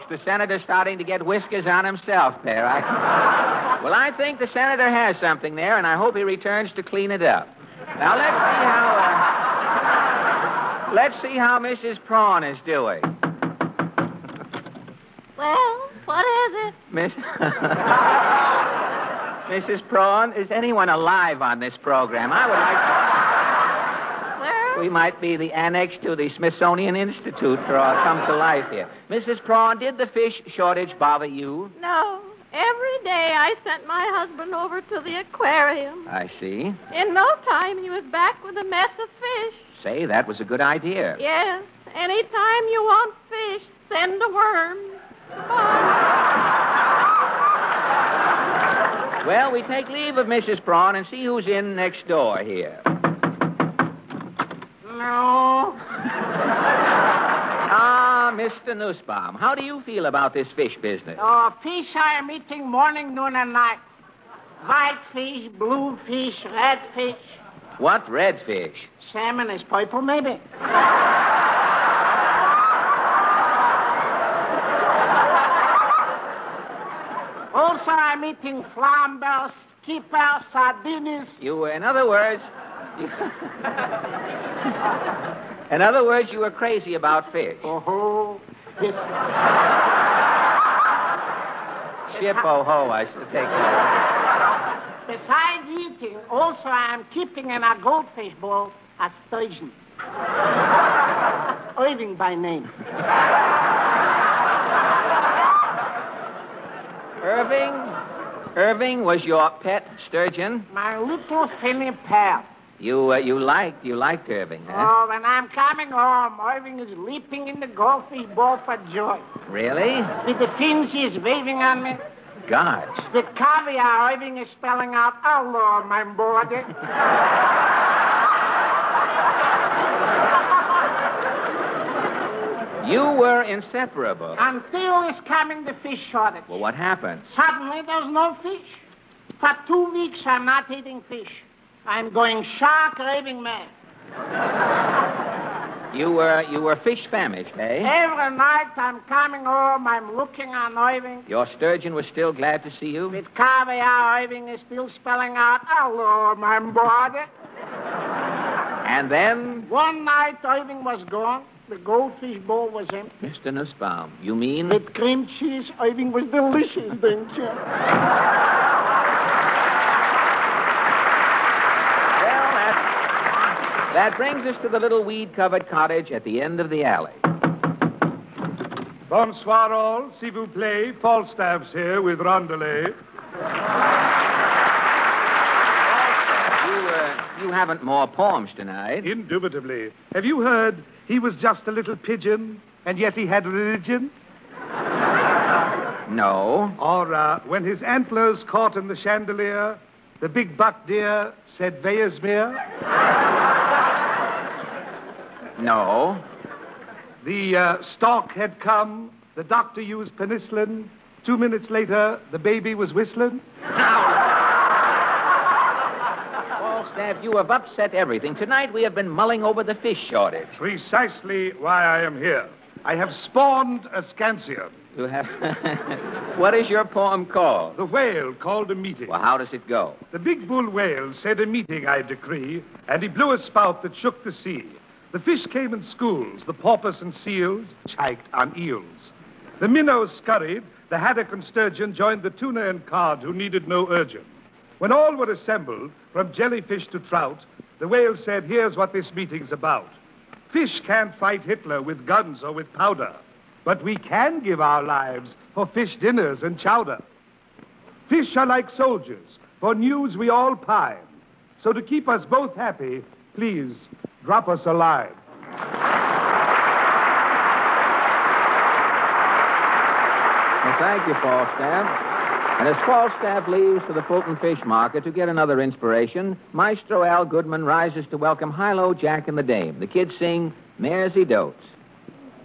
The senator's starting to get whiskers on himself there. Well, I think the senator has something there, and I hope he returns to clean it up. Now, let's see how Mrs. Prawn is doing. Well, what is it? Mrs. Prawn, is anyone alive on this program? I would like to... Well? We might be the annex to the Smithsonian Institute for our come to life here. Mrs. Prawn, did the fish shortage bother you? No. Every day I sent my husband over to the aquarium. I see. In no time, he was back with a mess of fish. Say, that was a good idea. Yes. Anytime you want fish, send a worm. Well, we take leave of Mrs. Prawn and see who's in next door here. No. Mr. Nussbaum, how do you feel about this fish business? Oh, fish I am eating morning, noon, and night. White fish, blue fish, red fish. What red fish? Salmon is purple, maybe. Also, I'm eating flambers, skipper, sardines. In other words, you were crazy about fish. Oh, this... Ship-oh-ho, I should take that. Besides eating, also I'm keeping in a goldfish bowl a sturgeon. Irving by name. Irving was your pet sturgeon? My little finny pal. You liked Irving, huh? Oh, when I'm coming home, Irving is leaping in the goldfish bowl for joy. Really? With the fins he's waving on me. Gosh. With caviar, Irving is spelling out, "Hello, my boy." You were inseparable. Until is coming the fish shortage. Well, what happened? Suddenly, there's no fish. For 2 weeks, I'm not eating fish. I'm going shark raving mad. You were fish famished, eh? Every night I'm coming home, I'm looking on Irving. Your sturgeon was still glad to see you? With caviar, Irving is still spelling out, "Hello, my boy." And then? One night, Irving was gone. The goldfish bowl was empty. Mr. Nussbaum, you mean? With cream cheese, Irving was delicious, didn't you? Well, that brings us to the little weed-covered cottage at the end of the alley. Bonsoir all, s'il vous plaît. Falstaff's here with Rondelet. You haven't more poems tonight. Indubitably. Have you heard he was just a little pigeon, and yet he had religion? No. Or when his antlers caught in the chandelier, the big buck deer said Veyesmere? No. The stork had come, the doctor used penicillin. 2 minutes later, the baby was whistling. Falstaff, you have upset everything. Tonight we have been mulling over the fish shortage. Precisely why I am here. I have spawned a scansion. You have... What is your poem called? The whale called a meeting. Well, how does it go? The big bull whale said a meeting I decree, and he blew a spout that shook the sea. The fish came in schools, the porpoise and seals chiked on eels. The minnows scurried, the haddock and sturgeon joined the tuna and cod who needed no urging. When all were assembled, from jellyfish to trout, the whale said, here's what this meeting's about. Fish can't fight Hitler with guns or with powder, but we can give our lives for fish dinners and chowder. Fish are like soldiers, for news we all pine. So to keep us both happy, please, drop us a line. Well, thank you, Falstaff. And as Falstaff leaves for the Fulton Fish Market to get another inspiration, Maestro Al Goodman rises to welcome Hilo, Jack, and the Dame. The kids sing, Mares He Dotes.